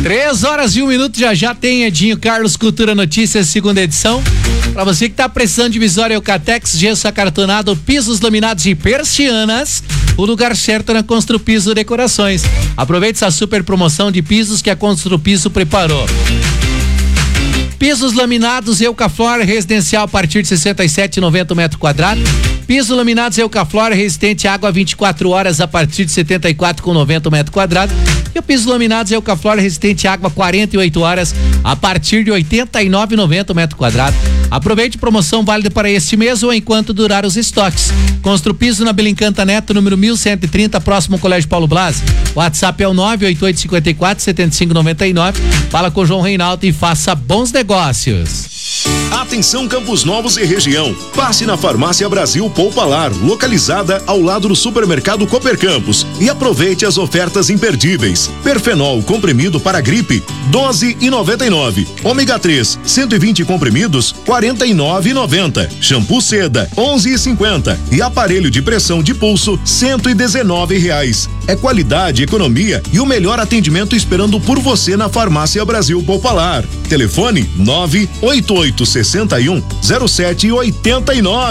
3h01, já tem Edinho Carlos Cultura Notícias, segunda edição. Pra você que tá precisando de Visória Eucatex, gesso acartonado, pisos laminados e persianas, o lugar certo é na Construpiso Decorações. Aproveite essa super promoção de pisos que a Construpiso preparou. Pisos laminados Eucaflor residencial a partir de 67,90 metro quadrado. Piso laminados Eucaflor resistente à água 24 horas a partir de 74,90 metro quadrado. E o piso laminados Eucaflor resistente à água 48 horas a partir de 89,90 metro quadrado. Aproveite promoção válida para este mês ou enquanto durar os estoques. Construpiso na Belincanta Neto, número 1130, próximo ao Colégio Paulo Blas. WhatsApp é o 98854-7599. Fala com o João Reinaldo e faça bons negócios. Atenção Campos Novos e região. Passe na Farmácia Brasil Poupalar, localizada ao lado do supermercado Cooper Campos, e aproveite as ofertas imperdíveis. Perfenol comprimido para gripe, 12,99. Ômega 3, 120 comprimidos, 49,90. Shampoo Seda, 11,50. E aparelho de pressão de pulso, R$119. É qualidade, economia e o melhor atendimento esperando por você na Farmácia Brasil Poupalar. Telefone 988610789.